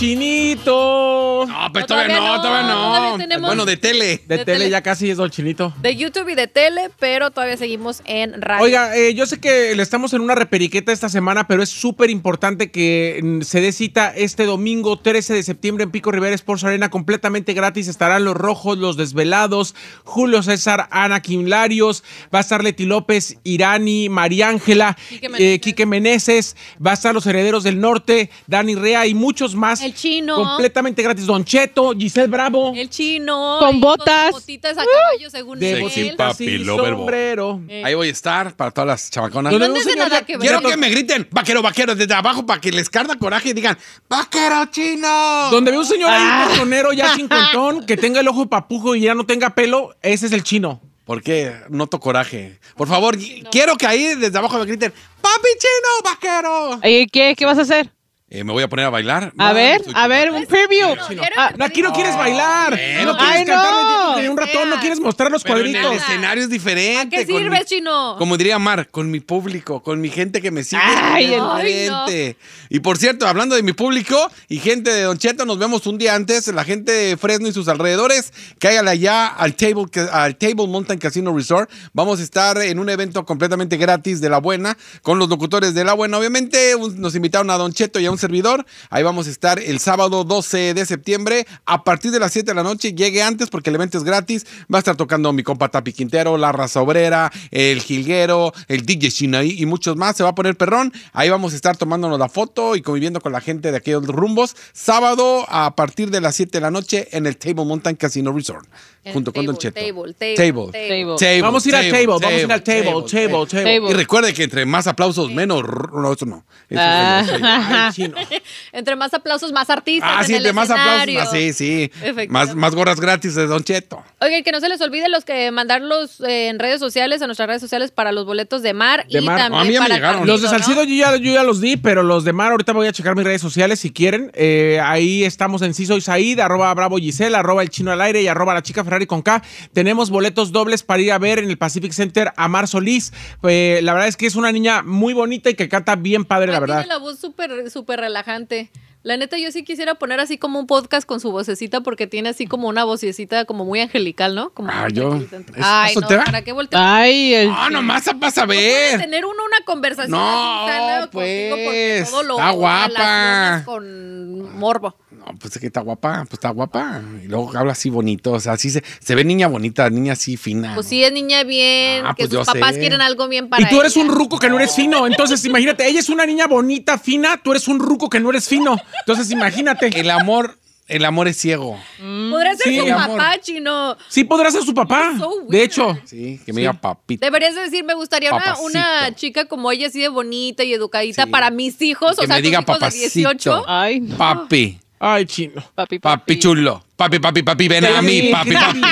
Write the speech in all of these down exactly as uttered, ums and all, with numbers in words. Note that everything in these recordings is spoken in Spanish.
Chinito. No, pues no, todavía, todavía no, todavía no. Todavía no. Bueno, de tele. De, de tele, tele ya casi es Don Chinito. De YouTube y de tele, pero todavía seguimos en radio. Oiga, eh, yo sé que le estamos en una reperiqueta esta semana, pero es súper importante que se dé cita este domingo trece de septiembre en Pico Rivera Sports Arena, completamente gratis. Estarán Los Rojos, Los Desvelados, Julio César, Ana Quimlarios, va a estar Leti López, Irani, María Ángela, Quique Meneses. Eh, Quique Meneses, va a estar Los Herederos del Norte, Dani Rea y muchos más. El Chino. Completamente gratis. Don Cheto, Giselle Bravo. El Chino. Con botas. Con botitas a caballo, según de él. Sexy papi, sombrero. Eh. Ahí voy a estar para todas las chamaconas. ¿Dónde no señor, nada que ver? Quiero que me griten, vaquero, vaquero, desde abajo para que les carga coraje y digan, vaquero chino. Donde ve un señor ahí, ah. un personero ya cincuentón, que tenga el ojo papujo y ya no tenga pelo, ese es el Chino. ¿Por qué? Noto coraje. Por favor, no. quiero que ahí desde abajo me griten, papi chino, vaquero. ¿Y qué, qué vas a hacer? Eh, me voy a poner a bailar. A no, ver, a ver, un preview. No, no, ah, no, aquí no quieres bailar. Eh, no, no quieres Ay, cantar no. un ratón, no quieres mostrar los Pero cuadritos. En el escenario es diferente. ¿A qué sirve, mi, Chino? Como diría Mar, con mi público, con mi gente que me sigue. Ay, es diferente. No. Y por cierto, hablando de mi público y gente de Don Cheto, nos vemos un día antes. La gente de Fresno y sus alrededores, cáigale allá al Table, al Table Mountain Casino Resort. Vamos a estar en un evento completamente gratis de La Buena, con los locutores de La Buena. Obviamente, un, nos invitaron a Don Cheto y a un servidor. Ahí vamos a estar el sábado doce de septiembre a partir de las siete de la noche. Llegue antes porque el evento es gratis. Va a estar tocando mi compa Tapi Quintero, La Raza Obrera, El Jilguero, el D J Sinaí y muchos más. Se va a poner perrón. Ahí vamos a estar tomándonos la foto y conviviendo con la gente de aquellos rumbos. Sábado a partir de las siete de la noche en el Table Mountain Casino Resort. El junto table, con Don Cheto. Table, table, table. table. table. Vamos a ir al table, vamos a ir al table, table, table, table. Y recuerde que entre más aplausos, sí. menos... No, eso no. Eso ah. es Ay, chino. Entre más aplausos, más artistas. Ah, en sí, el entre más escenario. aplausos. Ah, sí, sí. Más, más gorras gratis de Don Cheto. Oigan, que no se les olvide los que mandarlos eh, en redes sociales, a nuestras redes sociales, para los boletos de Mar. De y Mar. también a mí ya para me llegaron. partido, Los de Salcido, ¿no? yo, ya, yo ya los di, pero los de Mar, ahorita voy a checar mis redes sociales si quieren. Eh, ahí estamos en Sí Soy Said, arroba Bravo Giselle, arroba El Chino al Aire y arroba La Chica Ferrari con K. Tenemos boletos dobles para ir a ver en el Pacific Center a Mar Solís. Eh, la verdad es que es una niña muy bonita y que canta bien padre, Ay, la verdad. Tiene la voz súper, súper relajante. La neta, yo sí quisiera poner así como un podcast con su vocecita, porque tiene así como una vocecita como muy angelical, ¿no? Como ah, yo. Ay, no, ¿para qué voltear? Ay, el... No, nomás vas a ver. No tener uno una conversación no, así sana pues, contigo porque todo lo está guapa. Con morbo. No, pues es que está guapa, pues está guapa. Y luego habla así bonito, o sea, así se, se ve niña bonita, niña así fina. Pues sí, es niña bien, ah, que pues sus papás sé. quieren algo bien para Y tú eres ella. un ruco que no eres fino, entonces imagínate, ella es una niña bonita, fina, tú eres un ruco que no eres fino. Entonces imagínate. El amor, el amor es ciego. Podría ser sí, su amor. papá, Chino. Sí, podrá ser su papá, So de hecho. Sí, que me diga papito. Deberías de decir, me gustaría una, Papacito. una chica como ella, así de bonita y educadita Sí. para mis hijos, Que o sea, me tus diga hijos papacito. de dieciocho. Ay, no. Papi. Ay, Chino. Papi, papi. Papi chulo. Papi, papi, papi, ven a mí, papi, papi.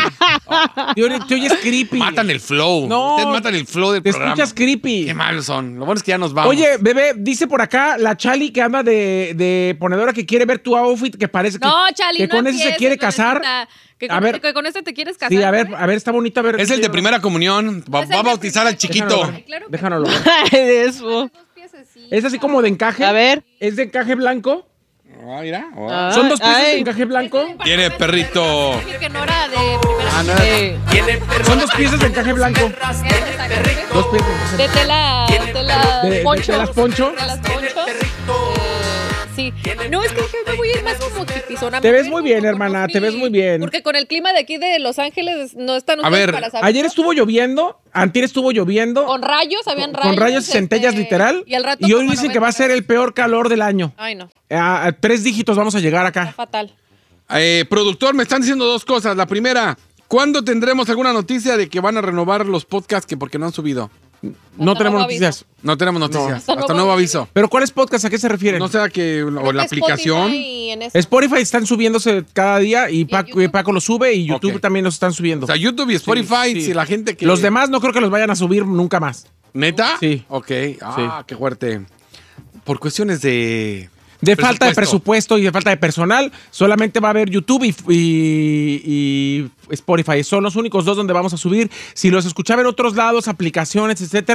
Te, te oyes creepy. Matan el flow. No. Ustedes matan el flow del Te programa. escuchas creepy. Qué malos son. Lo bueno es que ya nos vamos. Oye, bebé, dice por acá la Chali que anda de, de ponedora que quiere ver tu outfit, que parece que, No, Chali, que no con ese se empieces, quiere casar. bebecita. Que A con, ver. este, que con este te quieres casar. Sí, a ver, güey. a ver, está bonita. A ver, es el de primera comunión. Va, Es el va a de bautizar al primera chiquito. comunión. Ay, claro que Déjalo. Eso. Dos piececitos. Es así como de encaje. A ver. Es de encaje blanco. Ah, mira. Oh. Ah, Son dos piezas ay. de encaje blanco. Tiene perrito. Dije que no era de primera Ah, no. comunión. Son dos piezas de encaje blanco. Exacto. Dos piezas. De tela, tela De- de poncho. telas poncho. Telas poncho. Eh, sí. No, es que dije, me voy a ir más como hipizona. Te ves muy bien, hermana, te ves muy bien. Porque con el clima de aquí de Los Ángeles no están A ustedes ver, para saber. Ayer estuvo lloviendo, antier estuvo lloviendo. Con rayos, habían con rayos. rayos y centellas este, literal. Y, al rato y hoy como dicen que va a noventa. ser el peor calor del año. Ay, no. A, a tres dígitos vamos a llegar acá. Fatal. Eh, productor, me están diciendo dos cosas. La primera, ¿cuándo tendremos alguna noticia de que van a renovar los podcasts que porque no han subido? No Hasta tenemos nuevo noticias. No tenemos noticias. No. Hasta, Hasta nuevo nuevo aviso. ¿Pero cuáles podcasts? ¿A qué se refieren? No sea que o Creo la que aplicación. Spotify y en eso. Spotify están subiéndose cada día y Paco, YouTube? y Paco lo sube y YouTube Ok. también los están subiendo. O sea, YouTube y Spotify, Sí, sí. si la gente que... Los demás no creo que los vayan a subir nunca más. ¿Neta? Sí. Ok. Ah, qué fuerte. Por cuestiones de... De falta de presupuesto. presupuesto y de falta de personal, solamente va a haber YouTube y, y- y Spotify. Son los únicos dos donde vamos a subir. Si los escuchaba en otros lados, aplicaciones, etcétera,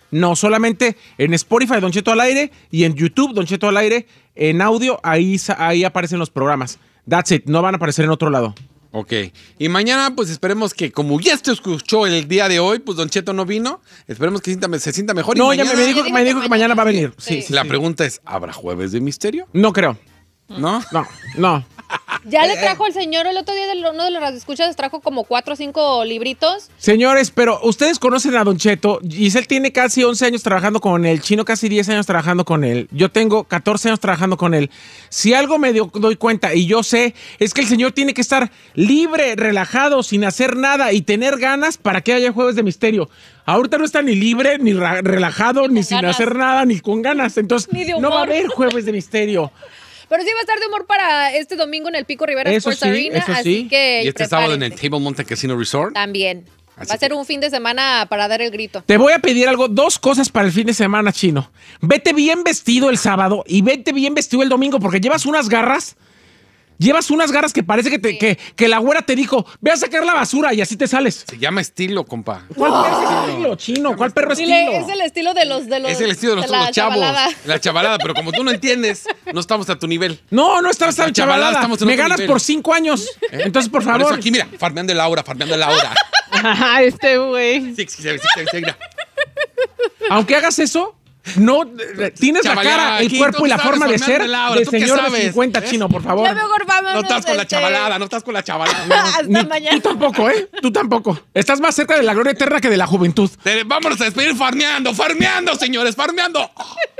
No, solamente en Spotify, Don Cheto al aire, y en YouTube, Don Cheto al aire, en audio, ahí, ahí aparecen los programas. That's it, no van a aparecer en otro lado. Ok. Y mañana, pues esperemos que, como ya se escuchó el día de hoy, pues Don Cheto no vino. Esperemos que sienta- se sienta mejor. No, y ya mañana, me, me dijo, que- me dijo que mañana va a venir. Sí, Sí. sí, La sí. pregunta es, ¿habrá jueves de misterio? No creo. ¿No? No, no. Ya Eh, le trajo el señor el otro día, de lo- uno de los escuchas trajo como cuatro o cinco libritos. Señores, pero ustedes conocen a Don Cheto. Giselle tiene casi once años trabajando con él. Chino casi diez años trabajando con él. Yo tengo catorce años trabajando con él. Si algo me dio- doy cuenta y yo sé, es que el señor tiene que estar libre, relajado, sin hacer nada y tener ganas para que haya jueves de misterio. Ahorita no está ni libre, ni ra- relajado, ni sin ganas. hacer nada, ni con ganas. Entonces, Ni de no va a humor. haber jueves de misterio. Pero sí va a estar de humor para este domingo en el Pico Rivera Eso Sports sí, Arena. eso así sí. que Y este sábado en el prepárense. Table Mountain Casino Resort. También. Así Va a ser que- un fin de semana para dar el grito. Te voy a pedir algo, dos cosas para el fin de semana, Chino. Vete bien vestido el sábado y vete bien vestido el domingo, porque llevas unas garras. Llevas unas garras que parece que, te, Sí. que, que la güera te dijo, ve a sacar la basura y así te sales. Se llama estilo, compa. ¿Cuál perro estilo, Chino? ¿Cuál perro Dile, estilo? es el estilo de los de los Es el estilo de los, la los chavos. chavalada. La chavalada, pero como tú no entiendes, no estamos a tu nivel. No, no estás tan La chavalada, chavalada. estamos en Me otro ganas nivel. por cinco años. Entonces, por Por favor. eso aquí, mira, farmeando el aura, farmeando el aura. Ajá, este güey. Sí, sí, sí, sí, sí, sí, mira. Aunque hagas eso, no eh, tienes la Chavalada, cara, el aquí cuerpo tú y la sabes forma de farmeando ser el aura, de ¿tú qué señor de sabes? cincuenta, ¿Eh? Chino, por favor. Ya mejor vámonos. No estás con la este, chavalada, no estás con la chavalada. Hasta Ni- mañana. Tú tampoco, ¿eh? Tú tampoco. Estás más cerca de la gloria eterna que de la juventud. Te- Vámonos a despedir farmeando, farmeando, señores, farmeando.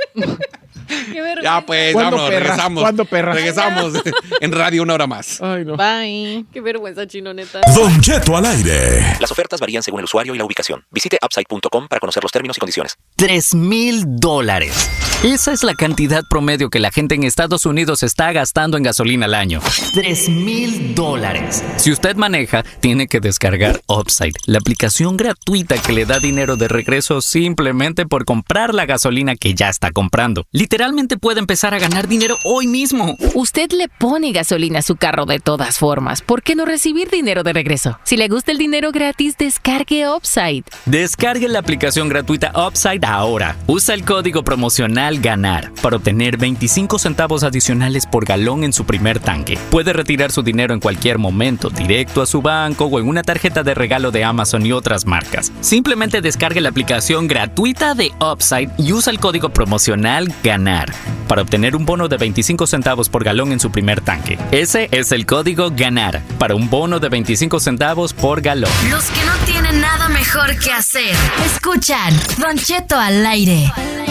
Qué vergüenza. Ya pues, ¿Cuándo, vámonos, perras? regresamos. ¿Cuándo, perras? Regresamos en radio una hora más. Ay, no. Bye. Qué vergüenza, Chino, neta. Don Cheto al aire. Las ofertas varían según el usuario y la ubicación. Visite upside punto com para conocer los términos y condiciones. Tres mil dólares. Esa es la cantidad promedio que la gente en Estados Unidos está gastando en gasolina al año. Tres mil dólares. Si usted maneja, tiene que descargar Upside, la aplicación gratuita que le da dinero de regreso simplemente por comprar la gasolina que ya está comprando. Literalmente puede empezar a ganar dinero hoy mismo. Usted le pone gasolina a su carro de todas formas. ¿Por qué no recibir dinero de regreso? Si le gusta el dinero gratis, descargue Upside. Descargue la aplicación gratuita Upside ahora. Usa el código promocional GANAR para obtener veinticinco centavos adicionales por galón en su primer tanque. Puede retirar su dinero en cualquier momento, directo a su banco o en una tarjeta de regalo de Amazon y otras marcas. Simplemente descargue la aplicación gratuita de Upside y usa el código promocional GANAR para obtener un bono de veinticinco centavos por galón en su primer tanque. Ese es el código GANAR para un bono de veinticinco centavos por galón. Los que no tienen nada mejor que hacer. Escuchan Don Cheto al aire.